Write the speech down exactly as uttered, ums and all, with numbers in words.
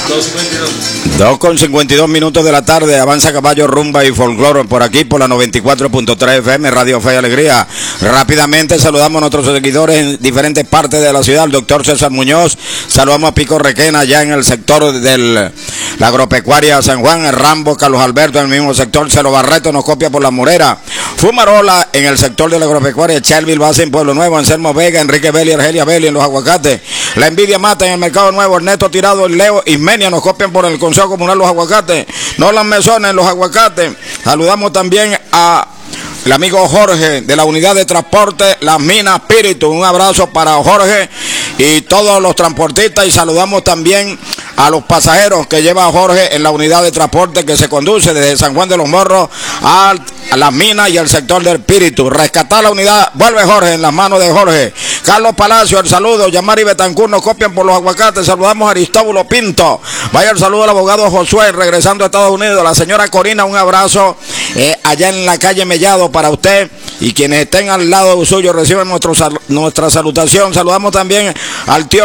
dos con cincuenta y dos minutos de la tarde, avanza caballo, rumba y folclore por aquí, por la noventa y cuatro punto tres F M, Radio Fe y Alegría. Rápidamente saludamos a nuestros seguidores en diferentes partes de la ciudad, el doctor César Muñoz, saludamos a Pico Requena, ya en el sector de la agropecuaria San Juan, el Rambo, Carlos Alberto, en el mismo sector, Celo Barreto nos copia por La Morera, Fumarola, en el sector de la agropecuaria, Shelby Base en Pueblo Nuevo, Anselmo Vega, Enrique Belli, Argelia Belli en Los Aguacates, La Envidia Mata en el Mercado Nuevo, Ernesto Tirado, Leo Ismenia nos copian por el Consejo Comunal Los Aguacates, Nolan Mesones en Los Aguacates. Saludamos también a el amigo Jorge de la unidad de transporte Las Minas Espíritu, un abrazo para Jorge y todos los transportistas, y saludamos también a los pasajeros que lleva Jorge en la unidad de transporte que se conduce desde San Juan de los Morros a, a Las Minas y al sector del Espíritu. Rescatar la unidad, vuelve Jorge, en las manos de Jorge. Carlos Palacio, el saludo. Yamari Betancur nos copian por Los Aguacates. Saludamos a Aristóbulo Pinto. Vaya el saludo al abogado Josué, regresando a Estados Unidos. La señora Corina, un abrazo eh, allá en la calle Mellado para usted, y quienes estén al lado suyo reciben nuestro, nuestra salutación. Saludamos también al tío